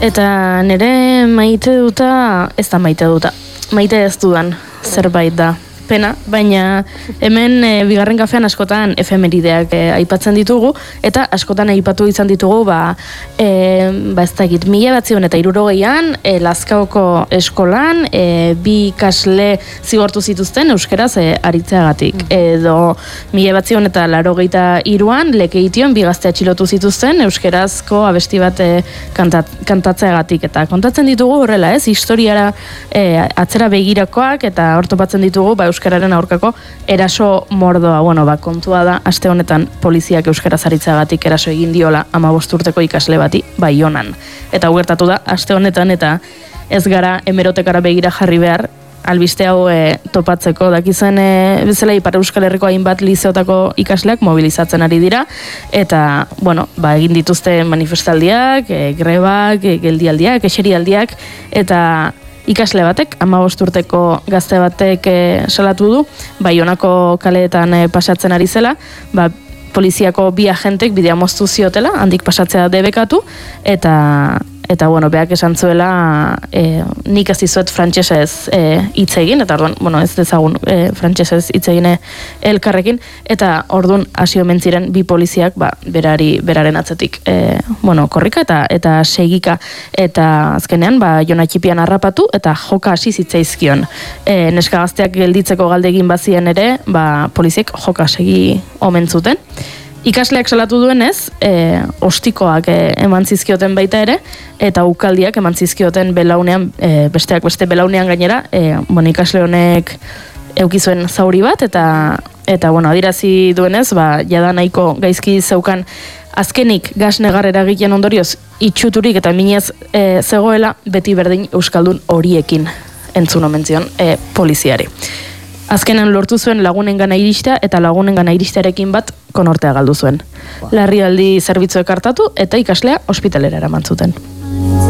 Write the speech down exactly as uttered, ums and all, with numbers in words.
Eta nire maite duta, ez da maite duta, maite ez dudan zerbait da. Pena, baina hemen e, bigarren kafean askotan efemerideak e, aipatzen ditugu, eta askotan aipatu izan ditugu, ba, e, ba ez dakit, mila batzion eta hirurogeian, e, Lazkaoko eskolan, e, bi ikasle zigortu zituzten euskeraz e, aritzeagatik. Mm. Edo mila batzion eta laurogeita hiruan Lekeition bi gazte atxilotu zituzten euskerazko abesti bat e, kantat, kantatzeagatik. Eta kontatzen ditugu horrela, ez, historiara e, atzera begirakoak, eta hor topatzen ditugu, ba, euskararen aurkako eraso mordoa. Bueno, ba, kontua da, aste honetan poliziak euskaraz aritzagatik eraso egin diola hamabost urteko ikasle bati, Baionan. Eta hau gertatu da, aste honetan, eta ez gara hemerotekara begira jarri behar, albiste hau e, topatzeko dakizen e, bezala Ipar Euskal Herriko hainbat lizeotako ikasleak mobilizatzen ari dira, eta, bueno, ba, egin dituzte manifestaldiak, e, grebak, e, geldialdiak, eserialdiak, eta ikasle batek, hamabost urteko gazte batek e, salatu du, Baionako kaleetan e, pasatzen ari zela, ba, poliziako bi agentek bidea moztu ziotela, handik pasatzea debekatu, eta eta bueno, beak esan zuela e, nik ez dizuet frantsesez hitz e, egin, eta orduan, bueno, ez dezagun e, frantsesez hitz egin elkarrekin, eta orduan hasi omen ziren bi poliziak, ba, berari, beraren atzetik e, bueno, korrika eta eta segika, eta azkenean, ba, Jon Atxipian harrapatu, eta joka hasi zitzaizkion. E, neska gazteak gelditzeko galdegin bazien ere, ba, poliziek joka segi omen zuten. Ikasleak salatu duenez, e, ostikoak e, eman zizkioten baita ere, eta ukaldiak eman zizkioten belaunean, e, besteak beste belaunean gainera, e, bueno, ikasle honek eukizuen zauri bat, eta, eta bueno, adirazi duenez, ba, jada nahiko gaizki zeukan azkenik gas negar eragiten ondorioz itxuturik eta minez e, zegoela, beti berdin euskaldun horiekin entzun omen zion e, poliziari. Azkenan lortu zuen lagunengana iristea, eta lagunengana iristearekin bat konortea galdu zuen. Larrialdi zerbitzuek hartatu eta ikaslea ospitalera eraman zuten.